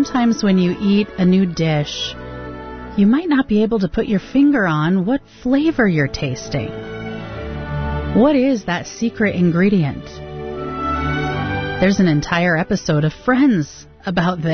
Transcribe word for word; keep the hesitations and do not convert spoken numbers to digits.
sometimes when you eat a new dish, you might not be able to put your finger on what flavor you're tasting. What is that secret ingredient? There's an entire episode of Friends about this.